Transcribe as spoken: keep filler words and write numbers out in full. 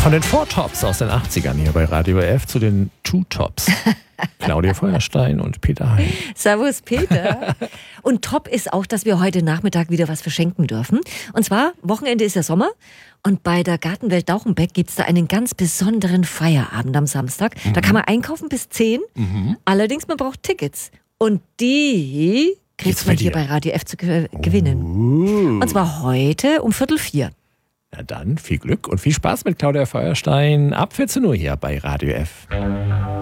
Von den Four Tops aus den achtzigern hier bei Radio F zu den Two Tops. Claudia Feuerstein und Peter Hein. Servus Peter. Und top ist auch, dass wir heute Nachmittag wieder was verschenken dürfen. Und zwar, Wochenende ist ja Sommer und bei der Gartenwelt Dauchenbeck gibt es da einen ganz besonderen Feierabend am Samstag. Mhm. Da kann man einkaufen bis zehn. Mhm. Allerdings, man braucht Tickets. Und die kriegt man hier bei Radio F zu gewinnen. Uh. Und zwar heute um Viertel vier. Na dann, viel Glück und viel Spaß mit Claudia Feuerstein ab vierzehn Uhr hier bei Radio F.